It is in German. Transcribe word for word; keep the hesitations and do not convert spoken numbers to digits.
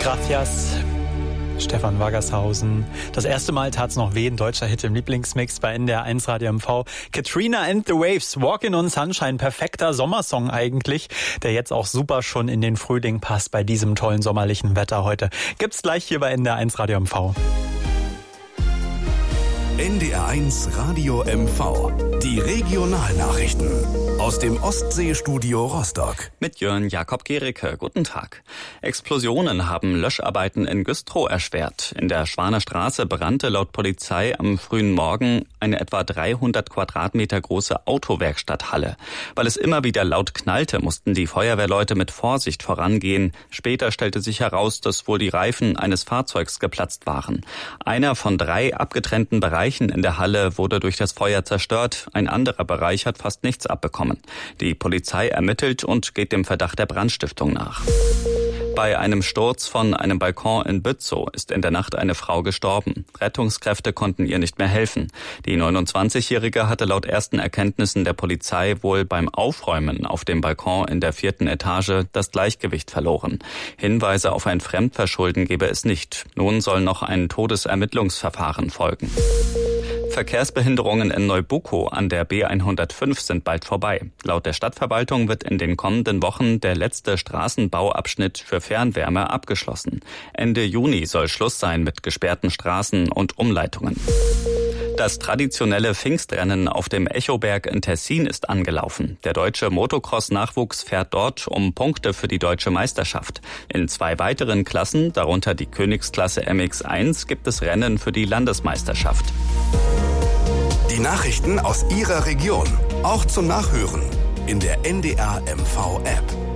Gracias. Stefan Waggershausen. Das erste Mal tat's noch weh, ein deutscher Hit im Lieblingsmix bei N D R eins Radio M V. Katrina and the Waves, Walkin' on Sunshine, perfekter Sommersong eigentlich, der jetzt auch super schon in den Frühling passt bei diesem tollen sommerlichen Wetter heute. Gibt's gleich hier bei N D R eins Radio M V. N D R eins Radio M V. Die Regionalnachrichten aus dem Ostseestudio Rostock. Mit Jörn Jakob Gericke. Guten Tag. Explosionen haben Löscharbeiten in Güstrow erschwert. In der Schwaner Straße brannte laut Polizei am frühen Morgen eine etwa dreihundert Quadratmeter große Autowerkstatthalle. Weil es immer wieder laut knallte, mussten die Feuerwehrleute mit Vorsicht vorangehen. Später stellte sich heraus, dass wohl die Reifen eines Fahrzeugs geplatzt waren. Einer von drei abgetrennten Bereichen in der Halle wurde durch das Feuer zerstört. Ein anderer Bereich hat fast nichts abbekommen. Die Polizei ermittelt und geht dem Verdacht der Brandstiftung nach. Bei einem Sturz von einem Balkon in Bützow ist in der Nacht eine Frau gestorben. Rettungskräfte konnten ihr nicht mehr helfen. Die neunundzwanzigjährige hatte laut ersten Erkenntnissen der Polizei wohl beim Aufräumen auf dem Balkon in der vierten Etage das Gleichgewicht verloren. Hinweise auf ein Fremdverschulden gebe es nicht. Nun soll noch ein Todesermittlungsverfahren folgen. Verkehrsbehinderungen in Neubukow an der B hundertfünf sind bald vorbei. Laut der Stadtverwaltung wird in den kommenden Wochen der letzte Straßenbauabschnitt für Fernwärme abgeschlossen. Ende Juni soll Schluss sein mit gesperrten Straßen und Umleitungen. Das traditionelle Pfingstrennen auf dem Echoberg in Tessin ist angelaufen. Der deutsche Motocross-Nachwuchs fährt dort um Punkte für die deutsche Meisterschaft. In zwei weiteren Klassen, darunter die Königsklasse M X eins, gibt es Rennen für die Landesmeisterschaft. Die Nachrichten aus Ihrer Region, auch zum Nachhören in der N D R M V App.